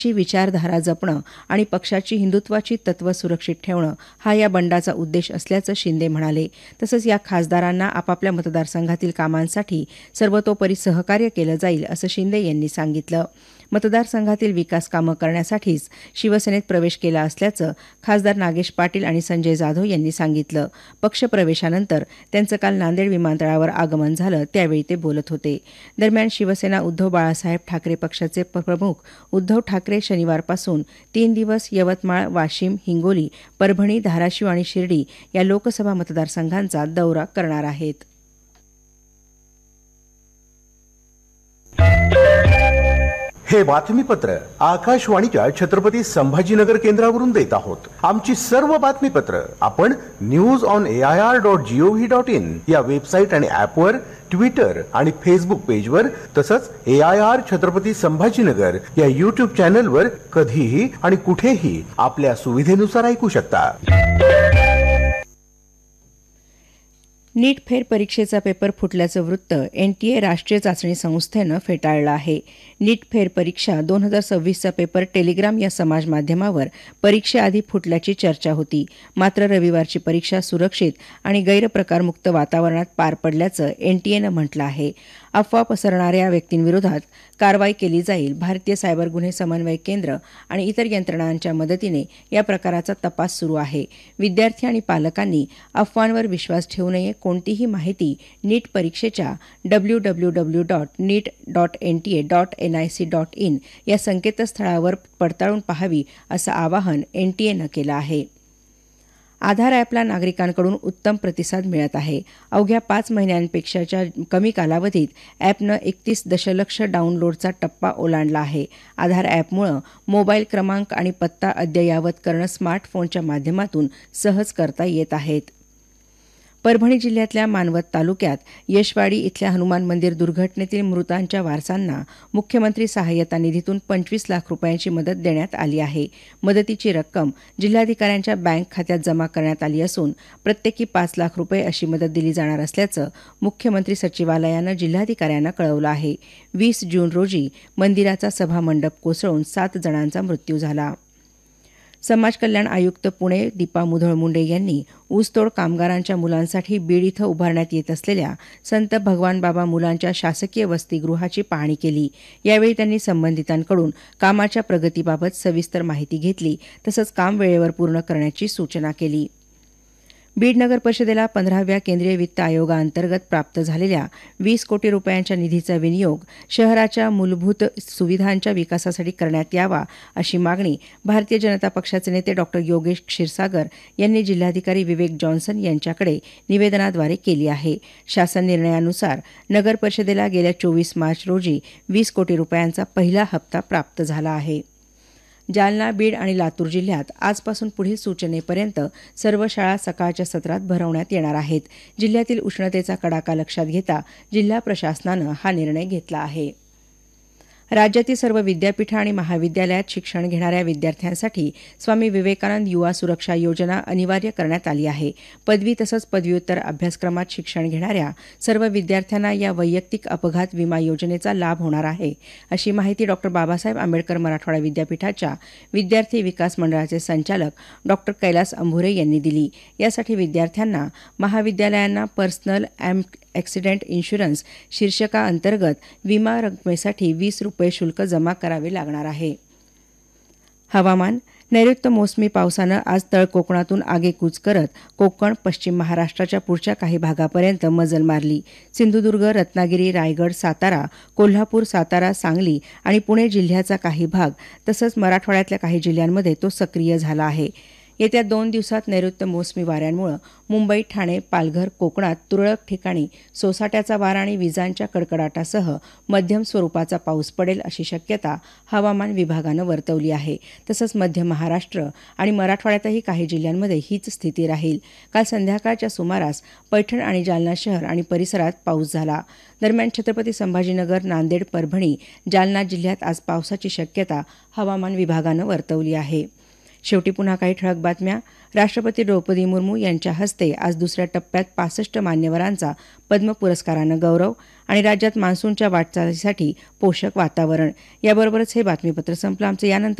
ची विचारधारा जपणं आणि पक्षाची हिंदुत्वाची तत्त्व सुरक्षित ठेवणं हा या बंडाचा उद्देश असल्याचं शिंदे म्हणाले. तसंच या खासदारांना आपापल्या मतदारसंघातील कामांसाठी सर्वतोपरी सहकार्य केलं जाईल असं शिंदे यांनी सांगितलं. मतदारसंघातील विकास कामं करण्यासाठीच शिवसेनेत प्रवेश केला असल्याचं खासदार नागेश पाटील आणि संजय जाधव यांनी सांगितलं. पक्षप्रवेशानंतर त्यांचं काल नांदेड विमानतळावर आगमन झालं, त्यावेळी ते बोलत होते. दरम्यान शिवसेना उद्धव बाळासाहेब ठाकरे पक्षाचे प्रमुख उद्धव ठाकरे शनिवारपासून 3 दिवस यवतमाळ, वाशिम, हिंगोली, परभणी, धाराशिव आणि शिर्डी या लोकसभा मतदारसंघांचा दौरा करणार आहेत. हे बातमीपत्र आकाशवाणीच्या छत्रपती संभाजीनगर केंद्रावरून देत आहोत. आमची सर्व बातमीपत्र आपण newsonair.gov.in या वेबसाईट आणि ऍपवर, ट्विटर आणि फेसबुक पेजवर, तसंच AIR छत्रपती संभाजीनगर या YouTube चॅनलवर कधीही आणि कुठेही आपल्या सुविधेनुसार ऐकू शकता. नीट फेर परीक्षेचा पेपर फुटल्याचं वृत्त NTA राष्ट्रीय चाचणी संस्थेनं फेटाळलं आहे. नीट फेर परीक्षा 2026चा पेपर टेलिग्राम या समाज माध्यमावर परीक्षेआधी फुटल्याची चर्चा होती. मात्र रविवारची परीक्षा सुरक्षित आणि गैरप्रकारमुक्त वातावरणात पार पडल्याचं NTAनं म्हटलं आहे. अफवा पसरणाऱ्या व्यक्तींविरोधात कारवाई केली जाईल. भारतीय सायबर गुन्हे समन्वय केंद्र आणि इतर यंत्रणांच्या मदतीने या प्रकाराचा तपास सुरू आहे. विद्यार्थी आणि पालकांनी अफवांवर विश्वास ठेवू नये. कोणतीही माहिती नीट परीक्षेच्या www.neet.nta.nic.in या संकेतस्थळावर पडताळून पाहावी असं आवाहन NTAनं केलं आहे. आधार ॲपला नागरिकांकडून उत्तम प्रतिसाद मिळत आहे. अवघ्या 5 महिन्यांपेक्षाच्या कमी कालावधीत ॲपनं 31 दशलक्ष डाऊनलोडचा टप्पा ओलांडला आहे. आधार ॲपमुळं मोबाईल क्रमांक आणि पत्ता अद्ययावत करणं स्मार्टफोनच्या माध्यमातून सहज करता येत आहेत. परभणी जिल्ह्यातल्या मानवत तालुक्यात यशवाडी इथल्या हनुमान मंदिर दुर्घटनेतील मृतांच्या वारसांना मुख्यमंत्री सहाय्यता निधीतून 25 लाख रुपयांची मदत देण्यात आली आहे. मदतीची रक्कम जिल्हाधिकाऱ्यांच्या बँक खात्यात जमा करण्यात आली असून प्रत्येकी 5 लाख रुपये अशी मदत दिली जाणार असल्याचं मुख्यमंत्री सचिवालयानं जिल्हाधिकाऱ्यांना कळवलं आहे. 20 जून रोजी मंदिराचा सभामंडप कोसळून 7 जणांचा मृत्यू झाला. समाज कल्याण आयुक्त पुणे दीपा मुधोळ मुंडे यांनी ऊसतोड कामगारांच्या मुलांसाठी बीड इथं उभारण्यात येत असलेल्या संत भगवानबाबा मुलांच्या शासकीय वसतिगृहाची पाहणी केली. यावेळी त्यांनी संबंधितांकडून कामाच्या प्रगतीबाबत सविस्तर माहिती घेतली. तसंच काम वेळेवर पूर्ण करण्याची सूचना केली. बीड नगर परिषदेला 15व्या केंद्रीय वित्त आयोगाअंतर्गत प्राप्त झालेल्या 20 कोटी रुपयांच्या निधीचा विनियोग शहराच्या मूलभूत सुविधांच्या विकासासाठी करण्यात यावा अशी मागणी भारतीय जनता पक्षाचे नेते डॉ. योगेश क्षीरसागर यांनी जिल्हाधिकारी विवेक जॉन्सन यांच्याकडे निवेदनाद्वारे केली आहे. शासन निर्णयानुसार नगर परिषदेला गेल्या 24 मार्च रोजी 20 कोटी रुपयांचा पहिला हप्ता प्राप्त झाला आहे. जालना, बीड आणि लातूर जिल्ह्यात आजपासून पुढील सूचनेपर्यंत सर्व शाळा सकाळच्या सत्रात भरवण्यात येणार आहेत. जिल्ह्यातील उष्णतेचा कडाका लक्षात घेता जिल्हा प्रशासनानं हा निर्णय घेतला आहे. राज्यातील सर्व विद्यापीठं आणि महाविद्यालयात शिक्षण घेणाऱ्या विद्यार्थ्यांसाठी स्वामी विवेकानंद युवा सुरक्षा योजना अनिवार्य करण्यात आली आहे. पदवी तसंच पदव्युत्तर अभ्यासक्रमात शिक्षण घेणाऱ्या सर्व विद्यार्थ्यांना या वैयक्तिक अपघात विमा योजनेचा लाभ होणार आहे, अशी माहिती डॉ. बाबासाहेब आंबेडकर मराठवाडा विद्यापीठाच्या विद्यार्थी विकास मंडळाचे संचालक डॉ. कैलास अंभुरे यांनी दिली. यासाठी विद्यार्थ्यांना महाविद्यालयांना पर्सनल ॲक्सिडेंट इन्शुरन्स शीर्षकाअंतर्गत विमा रकमेसाठी 20 रुपये शुल्क जमा करावे लागणार आहे. हवामान. नैऋत्य मोसमी पावसानं आज तळ कोकणातून आगेकूच करत कोकण, पश्चिम महाराष्ट्राच्या पुढच्या काही भागापर्यंत मजल मारली. सिंधुदुर्ग, रत्नागिरी, रायगड, सातारा, कोल्हापूर, सातारा, सांगली आणि पुणे जिल्ह्याचा काही भाग तसंच मराठवाड्यातल्या काही जिल्ह्यांमध्ये तो सक्रिय झाला आहे. येत्या 2 दिवसात नैऋत्य मोसमी वाऱ्यांमुळे मुंबई, ठाणे, पालघर, कोकणात तुरळक ठिकाणी सोसाट्याचा वारा आणि विजांच्या कडकडाटासह मध्यम स्वरूपाचा पाऊस पडेल अशी शक्यता हवामान विभागानं वर्तवली आहे. तसंच मध्य महाराष्ट्र आणि मराठवाड्यातही काही जिल्ह्यांमध्ये हीच स्थिती राहील. काल संध्याकाळच्या सुमारास पैठण आणि जालना शहर आणि परिसरात पाऊस झाला. दरम्यान छत्रपती संभाजीनगर, नांदेड, परभणी, जालना जिल्ह्यात आज पावसाची शक्यता हवामान विभागानं वर्तवली आहे. शेवटी पुन्हा काही ठळक बातम्या. राष्ट्रपती द्रौपदी मुर्मू यांच्या हस्ते आज दुसऱ्या टप्प्यात 65 मान्यवरांचा पद्म पुरस्कारानं गौरव आणि राज्यात मान्सूनच्या वाटचालीसाठी पोषक वातावरण. याबरोबरच हे बातमीपत्र संपलं. आमचं यानंतर